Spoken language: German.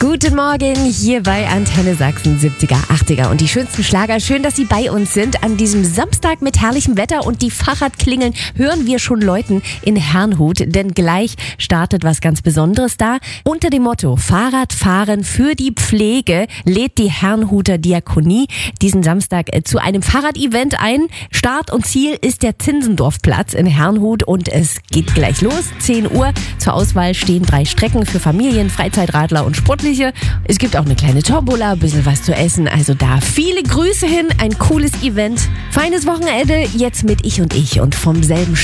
Guten Morgen hier bei Antenne Sachsen 70er, 80er und die schönsten Schlager. Schön, dass Sie bei uns sind an diesem Samstag mit herrlichem Wetter und die Fahrradklingeln hören wir schon läuten in Herrnhut, denn gleich startet was ganz Besonderes da. Unter dem Motto Fahrradfahren für die Pflege lädt die Herrnhuter Diakonie diesen Samstag zu einem Fahrradevent ein. Start und Ziel ist der Zinzendorfplatz in Herrnhut und es geht gleich los. 10 Uhr. Zur Auswahl stehen 3 Strecken für Familien, Freizeitradler und Sportliche. Es gibt auch eine kleine Tombola, ein bisschen was zu essen. Also da viele Grüße hin, ein cooles Event. Feines Wochenende jetzt mit Ich und vom selben